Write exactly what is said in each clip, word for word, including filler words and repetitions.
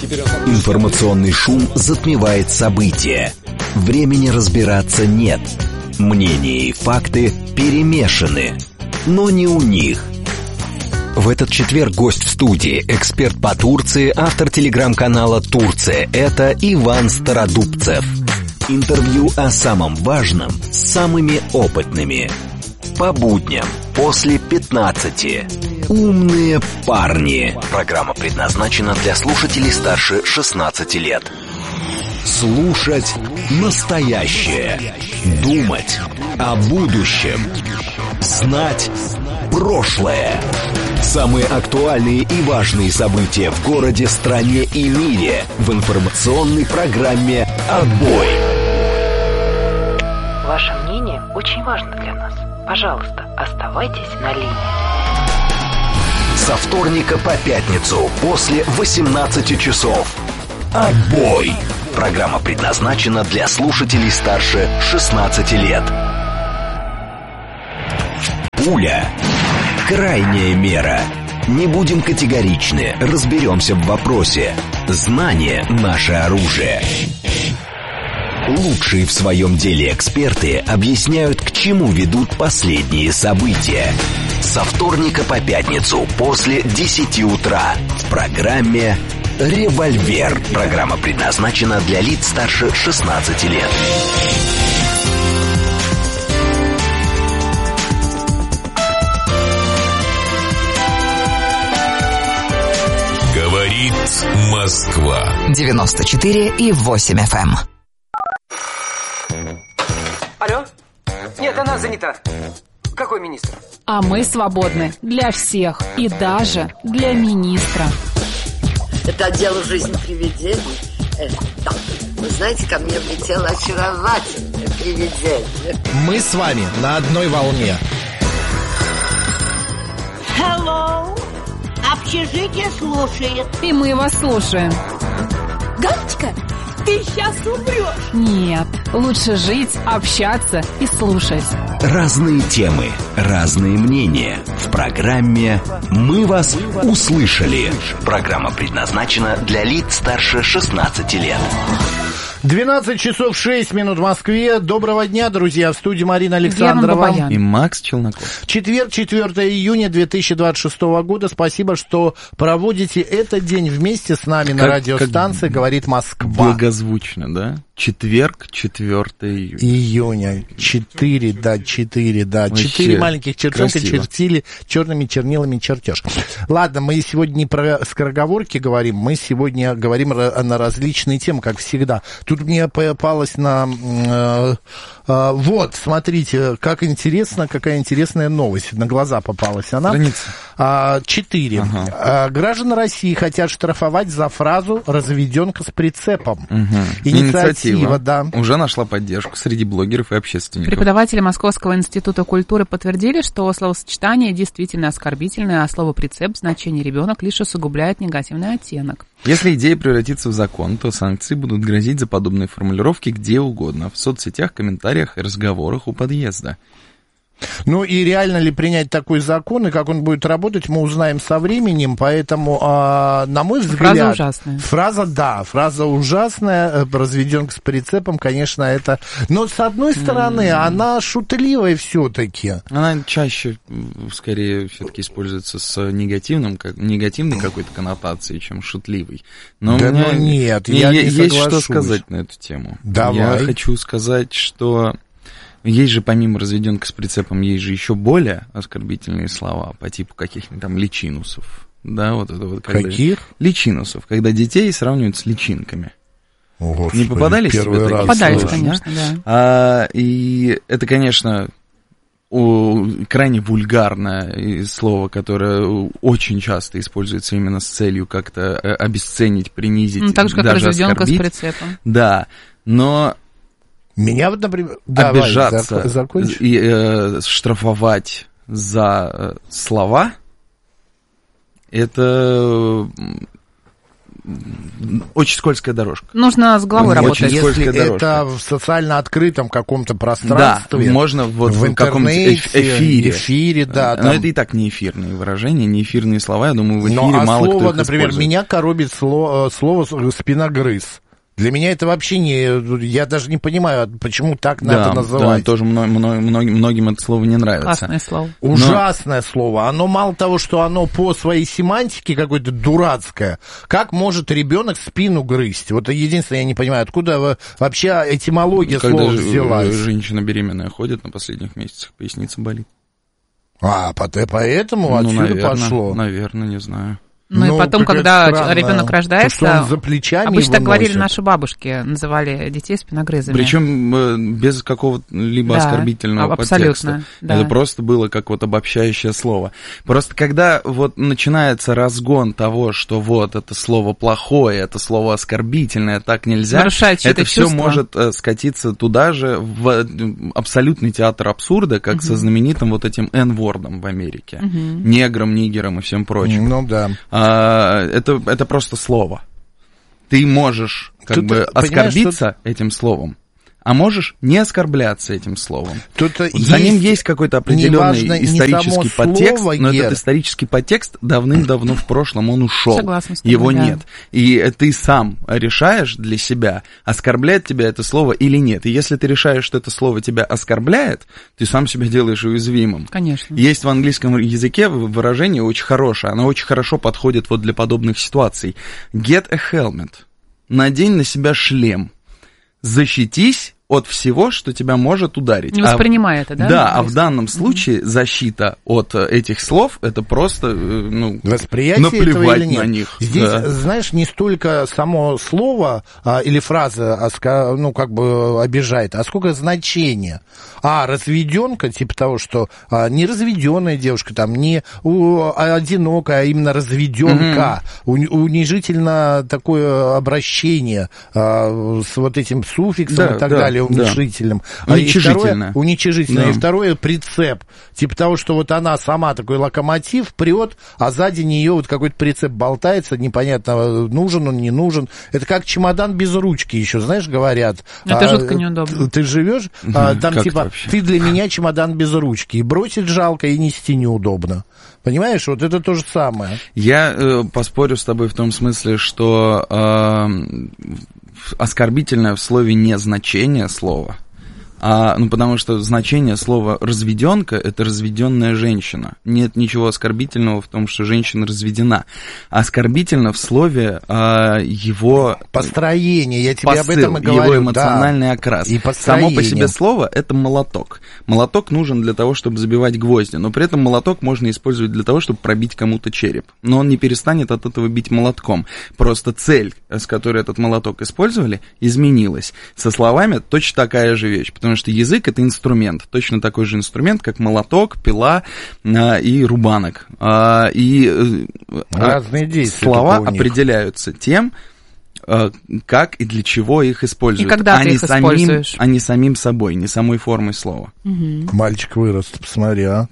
Информационный шум затмевает события. Времени разбираться нет. Мнения и факты перемешаны. Но не у них. В этот четверг гость в студии, эксперт по Турции, автор телеграм-канала «Турция. Это» Иван Стародубцев. Интервью о самом важном с самыми опытными. По будням после пятнадцати. Умные парни. Программа предназначена для слушателей старше шестнадцати лет. Слушать настоящее. Думать о будущем. Знать прошлое. Самые актуальные и важные события в городе, стране и мире в информационной программе «Отбой». Ваше мнение очень важно для нас. Пожалуйста, оставайтесь на линии. Со вторника по пятницу после восемнадцати часов. «Отбой». Программа предназначена для слушателей старше шестнадцати лет. Пуля. Крайняя мера. Не будем категоричны, разберемся в вопросе. Знание – наше оружие. Лучшие в своем деле эксперты объясняют, к чему ведут последние события. Со вторника по пятницу после десяти утра в программе «Револьвер». Программа предназначена для лиц старше шестнадцати лет. Говорит Москва. девяносто четыре и восемь эф эм. Алло? Нет, она занята. Какой министр? А мы свободны для всех и даже для министра. Это отдел жизни привидений. Э, да. Вы знаете, ко мне влетело очаровательное привидение. Мы с вами на одной волне. Hello. Общежитие слушает. И мы вас слушаем. Галочка, ты сейчас умрешь. Нет, лучше жить, общаться и слушать. Разные темы, разные мнения. В программе «Мы вас услышали». Программа предназначена для лиц старше шестнадцати лет. двенадцать часов шесть минут в Москве. Доброго дня, друзья. В студии Марина Александрова и Макс Челноков. Четверг, четвёртое июня две тысячи двадцать шестого года. Спасибо, что проводите этот день вместе с нами как, на радиостанции «Говорит Москва». Благозвучно, да? Четверг, четвёртое июня. Июня. Четыре, да, четыре, да. Вообще четыре маленьких чертенка красиво. Чертили черными чернилами чертеж. Ладно, мы сегодня не про скороговорки говорим, мы сегодня говорим на различные темы, как всегда. Тут мне попалось на... Э, э, вот, смотрите, как интересно, какая интересная новость. На глаза попалась она. Страница. Четыре. Ага. А, граждан России хотят штрафовать за фразу «разведенка с прицепом». Угу. Инициатива, да. Уже нашла поддержку среди блогеров и общественников. Преподаватели Московского института культуры подтвердили, что словосочетание действительно оскорбительное, а слово «прицеп» в значении «ребенок» лишь усугубляет негативный оттенок. Если идея превратится в закон, то санкции будут грозить за подобные формулировки где угодно, в соцсетях, комментариях и разговорах у подъезда. Ну и реально ли принять такой закон, и как он будет работать, мы узнаем со временем, поэтому, а, на мой взгляд... Фраза ужасная. Фраза, да, фраза ужасная, разведенка с прицепом, конечно, это... Но, с одной стороны, mm. она шутливая все-таки. Она чаще, скорее, все-таки используется с негативным, как, негативной какой-то коннотацией, чем шутливой. Но да у меня, ну нет, мне я не есть соглашусь. Что сказать на эту тему. Давай. Я хочу сказать, что... Есть же, помимо разведенка с прицепом, есть же еще более оскорбительные слова по типу каких-нибудь там личинусов. Да, вот это вот. Когда... Каких? Личинусов, когда детей сравнивают с личинками. О, Господи, не попадались тебе такие? Попадались, конечно, да. А, и это, конечно, о, крайне вульгарное слово, которое очень часто используется именно с целью как-то обесценить, принизить, ну, так же, как даже разведенка оскорбить. с прицепом. Да, но... Меня вот, например, обижаться давай, и э, штрафовать за э, слова, это очень скользкая дорожка. Нужно с головой Очень работать. Если скользкая дорожка. это в социально открытом каком-то пространстве, Да, можно вот в в каком-то интернете, эфире. эфире, да. Но там. это и так не эфирные выражения, не эфирные слова, я думаю, в эфире Ну, а мало слово, кто их например, использует. меня коробит слово, слово спиногрыз. Для меня это вообще не... Я даже не понимаю, почему так Да, надо называть. да, тоже мно- мно- многим, многим это слово не нравится. Классное слово. Ужасное слово. Оно мало того, что оно по своей семантике какое-то дурацкое. Как может ребенок спину грызть? Вот единственное, я не понимаю, откуда вообще этимология Когда слова ж- взялась. женщина беременная ходит на последних месяцах, поясница болит. А, по- поэтому Ну, отсюда наверное, пошло. наверное, не знаю. Ну, Ну, и потом, какая-то когда странная. ребенок То, рождается, что он за плечами обычно так его говорили носит. наши бабушки, называли детей спиногрызами. Причем э, без какого-либо Да, оскорбительного абсолютно, подтекста. да. Это просто было как вот обобщающее слово. Просто когда вот начинается разгон того, что вот это слово плохое, это слово оскорбительное, так нельзя, Нарушает чьи-то это все чувства. может э, скатиться туда же в э, абсолютный театр абсурда, как Мгм. со знаменитым вот этим N-вордом в Америке. Мгм. Негром, нигером и всем прочим. Ну да. А, это, это просто слово. Ты можешь как Тут, бы понимаешь, оскорбиться этим словом, а можешь не оскорбляться этим словом. Тут За есть, ним есть какой-то определенный неважно, не исторический само подтекст, слово, но Гер. этот исторический подтекст давным-давно в прошлом, он ушел. Согласна с тобой, Его да. нет. И ты сам решаешь для себя, оскорбляет тебя это слово или нет. И если ты решаешь, что это слово тебя оскорбляет, ты сам себя делаешь уязвимым. Конечно. Есть в английском языке выражение очень хорошее, оно очень хорошо подходит вот для подобных ситуаций. Get a helmet. Надень на себя шлем. Защитись от всего, что тебя может ударить. Не воспринимай это, да? Да, То а в есть- данном случае защита от э, этих слов, это просто, э, ну, Восприятие этого наплевать или нет? на них. Здесь, Да. знаешь, не столько само слово а, или фраза, а, ска- ну, как бы обижает, а сколько значения. А, разведенка, типа того, что а, не разведенная девушка, там, не у, а, одинокая, а именно разведенка. У- унижительно такое обращение а, с вот этим суффиксом Да, и так да, далее, да. уничижительным. А и Уничижительно. второе, уничижительно. Да. И второе, прицеп. Типа того, что вот она сама такой локомотив, прет, а сзади нее вот какой-то прицеп болтается, непонятно, нужен он, не нужен. Это как чемодан без ручки еще, знаешь, говорят. Это А, жутко неудобно. Ты живешь, а, там как типа, это вообще? ты для меня чемодан без ручки. И бросить жалко, и нести неудобно. Понимаешь, вот это то же самое. Я э, поспорю с тобой в том смысле, что э, оскорбительное в слове не значение слова, а, ну, потому что значение слова «разведенка» — это разведенная женщина. Нет ничего оскорбительного в том, что женщина разведена. Оскорбительно в слове а, его Построение, я тебе посыл, об этом и говорю. его эмоциональный да. окрас. И Само по построение. себе слово — это молоток. Молоток нужен для того, чтобы забивать гвозди, но при этом молоток можно использовать для того, чтобы пробить кому-то череп. Но он не перестанет от этого бить молотком. Просто цель, с которой этот молоток использовали, изменилась. Со словами точно такая же вещь, потому что язык — это инструмент, точно такой же инструмент, как молоток, пила а, и рубанок. А, и Разные действия слова только у них. определяются тем, а, как и для чего их используют. И когда а ты не их самим, используешь. а не самим собой, не самой формой слова. Мальчик вырос, ты посмотри, а.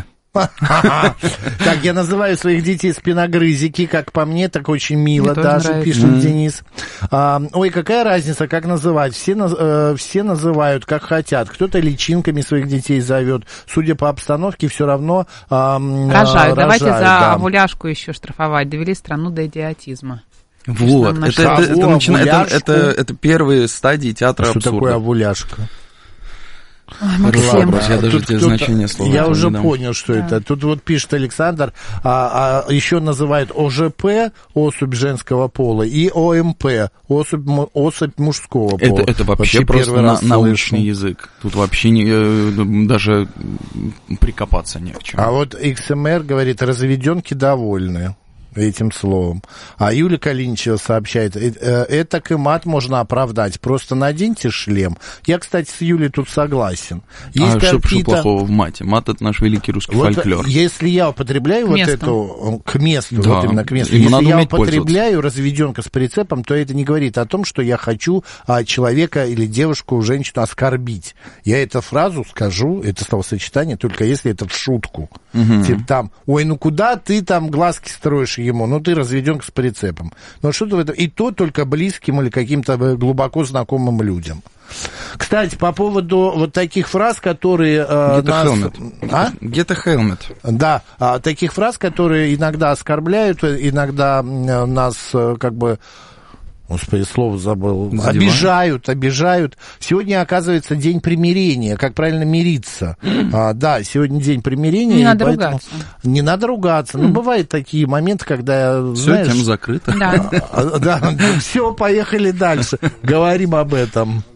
Так, я называю своих детей спиногрызики, как по мне, так очень мило Мне тоже даже, нравится. пишет Мгм. Денис. А, ой, какая разница, как называть? Все, наз- э, все называют, как хотят. Кто-то личинками своих детей зовет. Судя по обстановке, все равно а, м, Рожают. а, Давайте рожают, за да. овуляшку еще штрафовать. Довели страну до идиотизма. Вот, нам это, нашли. это, это, Кого? начина- это, Овуляшку? это, это первые стадии театра Что такое абсурда. овуляшка? Ой, Хороший Максим. вопрос, я даже Тут тебе кто-то- значение слова Я этого уже не дам. понял, что это. Тут вот пишет Александр, а, а еще называют ОЖП, особь женского пола, и ОМП, особь, му- особь мужского пола. Это, это вообще, просто первый на- раз научный слышу. язык. Тут вообще не, э, даже прикопаться не к чему. А вот икс эм эр говорит, разведенки довольны этим словом. А Юлия Калиничева сообщает, э, э, это и мат можно оправдать, просто наденьте шлем. Я, кстати, с Юлей тут согласен. Есть а что, что какие-то- плохого в мате? Мат — это наш великий русский Вот фольклор. если я употребляю К вот месту. эту, к месту, Да, вот именно к месту, им если надо я уметь употребляю разведенка с прицепом, то это не говорит о том, что я хочу а, человека или девушку, женщину оскорбить. Я эту фразу скажу, это словосочетание, только если это в шутку. Угу. Типа там, ой, ну куда ты там глазки строишь ему? Ну, ты разведенка с прицепом. Ну, что-то в этом. И то только близким или каким-то глубоко знакомым людям. Кстати, по поводу вот таких фраз, которые... Э, Get a нас... helmet. А? Get a helmet. Да, а, таких фраз, которые иногда оскорбляют, иногда нас как бы... Господи, слово забыл. Задеваю. Обижают, обижают. Сегодня, оказывается, день примирения. Как правильно мириться. а, да, сегодня день примирения. Не надо ругаться. Не надо ругаться. Mm. Ну, бывают такие моменты, когда, все, знаешь... тема закрыта. Да. Да, все, поехали дальше. Говорим об этом.